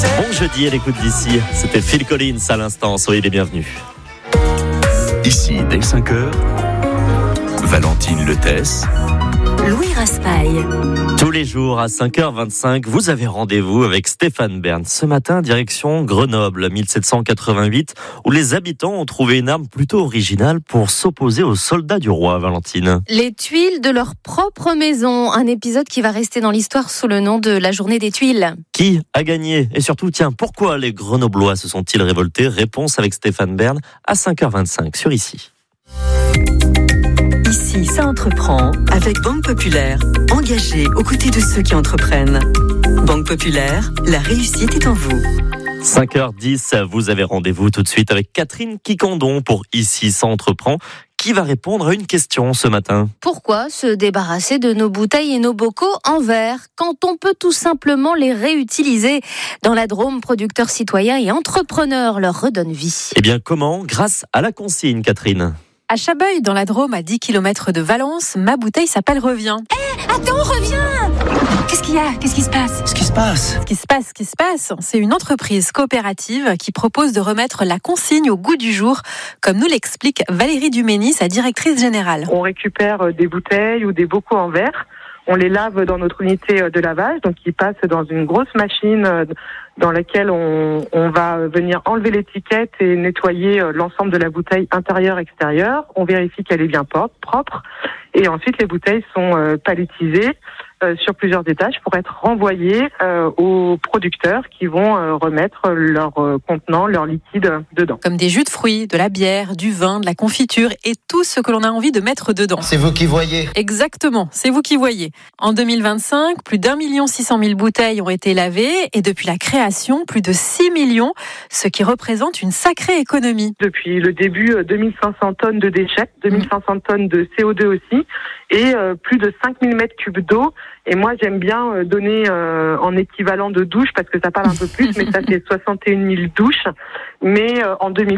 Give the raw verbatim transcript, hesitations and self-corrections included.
Bon jeudi à l'écoute d'ici. C'était Phil Collins à l'instant. Soyez les bienvenus. Ici, dès cinq heures, Valentine Letès, Louis Raspail. Tous les jours à cinq heures vingt-cinq, vous avez rendez-vous avec Stéphane Bern. Ce matin, direction Grenoble, mille sept cent quatre-vingt-huit, où les habitants ont trouvé une arme plutôt originale pour s'opposer aux soldats du roi, Valentine. Les tuiles de leur propre maison. Un épisode qui va rester dans l'histoire sous le nom de la journée des tuiles. Qui a gagné ? Et surtout, tiens, pourquoi les Grenoblois se sont-ils révoltés ? Réponse avec Stéphane Bern à cinq heures vingt-cinq sur Ici. Ici, ça entreprend avec Banque Populaire, engagée aux côtés de ceux qui entreprennent. Banque Populaire, la réussite est en vous. cinq heures dix, vous avez rendez-vous tout de suite avec Catherine Quicandon pour Ici, ça entreprend, qui va répondre à une question ce matin. Pourquoi se débarrasser de nos bouteilles et nos bocaux en verre quand on peut tout simplement les réutiliser ? Dans la Drôme, producteurs citoyens et entrepreneurs leur redonnent vie. Eh bien, comment ? Grâce à la consigne, Catherine. À Chabeuil, dans la Drôme, à dix kilomètres de Valence, ma bouteille s'appelle Reviens. Hé, hey, attends, reviens ! Qu'est-ce qu'il y a ? Qu'est-ce qui se passe ? ce qui se passe Ce qui se passe, ce qui se passe, c'est une entreprise coopérative qui propose de remettre la consigne au goût du jour, comme nous l'explique Valérie Dumény, sa directrice générale. On récupère des bouteilles ou des bocaux en verre. On les lave dans notre unité de lavage, donc ils passent dans une grosse machine dans laquelle on, on va venir enlever l'étiquette et nettoyer l'ensemble de la bouteille intérieure-extérieure. On vérifie qu'elle est bien propre et ensuite les bouteilles sont palettisées euh, sur plusieurs étages pour être renvoyées euh, aux producteurs qui vont euh, remettre leur euh, contenant, leur liquide dedans. Comme des jus de fruits, de la bière, du vin, de la confiture et tout ce que l'on a envie de mettre dedans. C'est vous qui voyez. Exactement, c'est vous qui voyez. En deux mille vingt-cinq, plus d'un million six cent mille bouteilles ont été lavées et depuis la création, plus de six millions, ce qui représente une sacrée économie. Depuis le début, deux mille cinq cents tonnes de déchets, deux mille cinq cents tonnes de C O deux aussi et euh, plus de cinq mille mètres cubes d'eau. Et moi, j'aime bien euh, donner euh, en équivalent de douche parce que ça parle un peu plus, mais ça fait soixante et une mille douches. Mais euh, en deux mille